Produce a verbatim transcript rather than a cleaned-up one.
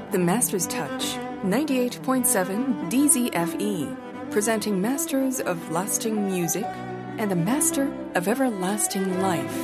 The Master's Touch, ninety-eight point seven D Z F E, presenting Masters of Lasting Music and the Master of Everlasting Life.